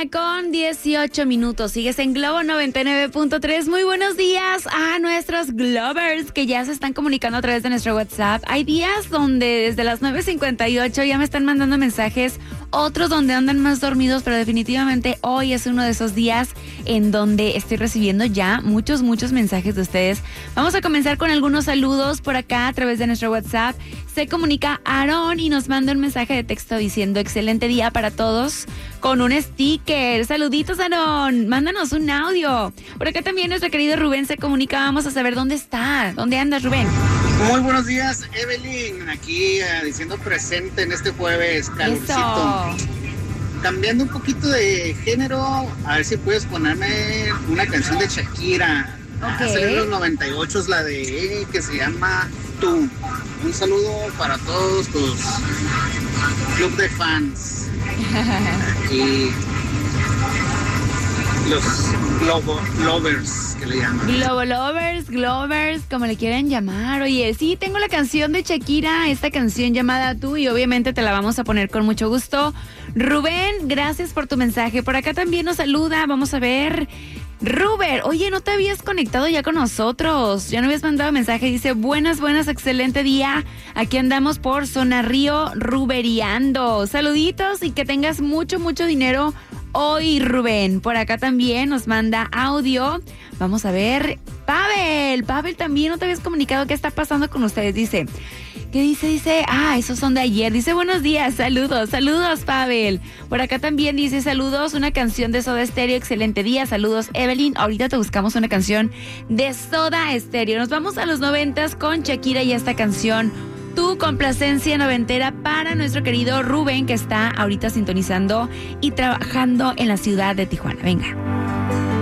con 18 minutos. Sigues en Globo 99.3. Muy buenos días a nuestros Globers que ya se están comunicando a través de nuestro WhatsApp. Hay días donde desde las 9:58 ya me están mandando mensajes, otros donde andan más dormidos, pero definitivamente hoy es uno de esos días en donde estoy recibiendo ya muchos mensajes de ustedes. Vamos a comenzar con algunos saludos por acá a través de nuestro WhatsApp. Se comunica Aarón y nos manda un mensaje de texto diciendo: excelente día para todos, con un sticker. Saluditos, Aarón. Mándanos un audio. Por acá también nuestro querido Rubén se comunica. Vamos a saber dónde está. ¿Dónde andas, Rubén? Muy buenos días, Evelyn. Aquí diciendo presente en este jueves, calorcito. Eso. Cambiando un poquito de género, a ver si puedes ponerme una canción de Shakira. Hace en los 98 es la de él, que se llama Tú. Un saludo para todos tus club de fans. Aquí los Lovers, que le llaman. Globers, como le quieran llamar. Oye, sí, tengo la canción de Shakira, esta canción llamada Tú, y obviamente te la vamos a poner con mucho gusto. Rubén, gracias por tu mensaje. Por acá también nos saluda, vamos a ver. Ruber, oye, ¿no te habías conectado ya con nosotros? Ya no habías mandado mensaje. Dice: buenas, excelente día. Aquí andamos por Zona Río ruberiando. Saluditos y que tengas mucho dinero hoy, Rubén. Por acá también nos manda audio. Vamos a ver. Pavel también no te habías comunicado. ¿Qué está pasando con ustedes? Dice... ¿Qué dice? Dice, esos son de ayer. Dice: buenos días, saludos, Pavel. Por acá también dice: saludos, una canción de Soda Stereo, excelente día, saludos, Evelyn. Ahorita te buscamos una canción de Soda Stereo. Nos vamos a los 90s con Shakira y esta canción, Tu complacencia noventera, para nuestro querido Rubén, que está ahorita sintonizando y trabajando en la ciudad de Tijuana. Venga.